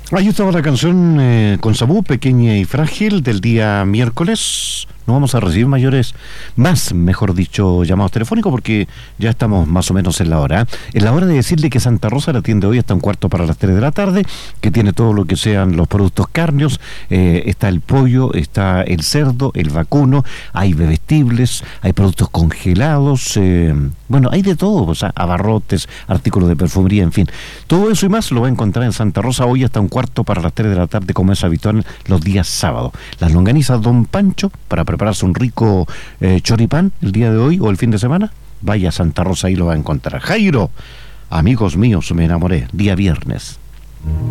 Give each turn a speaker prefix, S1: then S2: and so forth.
S1: Ahí estaba la canción con Sabú, Pequeña y Frágil, del día miércoles. No vamos a recibir mejor dicho, llamados telefónicos porque ya estamos más o menos en la hora. En la hora de decirle que Santa Rosa la atiende hoy hasta 1:15 de la tarde, que tiene todo lo que sean los productos cárneos, está el pollo, está el cerdo, el vacuno, hay bebestibles, hay productos congelados, bueno, hay de todo, o sea, abarrotes, artículos de perfumería, en fin. Todo eso y más lo va a encontrar en Santa Rosa hoy hasta 1:15 de la tarde, como es habitual los días sábados. Las longanizas Don Pancho, para prepararse un rico choripán el día de hoy o el fin de semana, vaya a Santa Rosa y lo va a encontrar. Jairo, amigos míos, me enamoré, día viernes.